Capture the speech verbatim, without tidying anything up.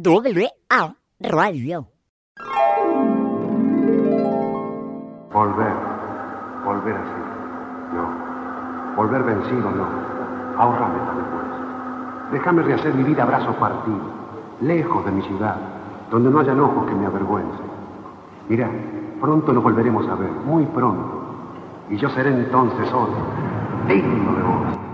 W A Radio. Volver, volver así. No, volver vencido no. Ahórrame para después. Déjame rehacer mi vida a brazos partidos, lejos de mi ciudad, donde no hayan ojos que me avergüencen. Mira, pronto nos volveremos a ver, muy pronto. Y yo seré entonces otro, digno de vos.